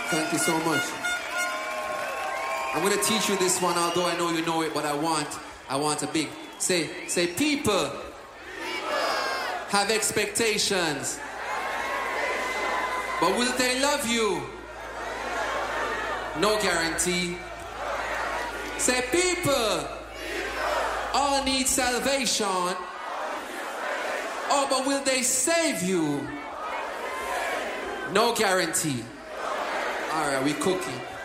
Thank you so much. I'm going to teach you this one, although I know you know it, but I want a big... Say, people have expectations. But will they love you? No guarantee. Say, people all need salvation. Oh, but will they save you? No guarantee. All right, we cooking.